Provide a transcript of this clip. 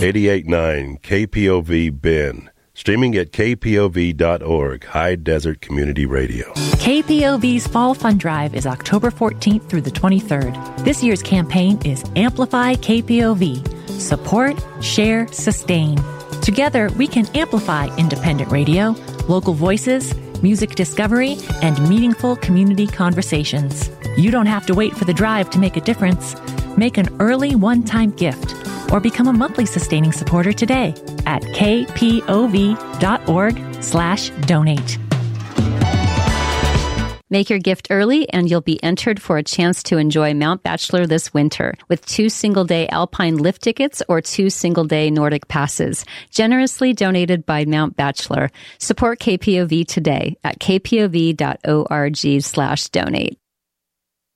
88.9 KPOV Bend. Streaming at kpov.org, High Desert Community Radio. KPOV's Fall Fund Drive is October 14th through the 23rd. This year's campaign is Amplify KPOV. Support, share, sustain. Together, we can amplify independent radio, local voices, music discovery, and meaningful community conversations. You don't have to wait for the drive to make a difference. Make an early one-time gift or become a monthly sustaining supporter today at kpov.org/donate. Make your gift early and you'll be entered for a chance to enjoy Mount Bachelor this winter with 2 single-day Alpine lift tickets or 2 single-day Nordic passes, generously donated by Mount Bachelor. Support KPOV today at kpov.org/donate.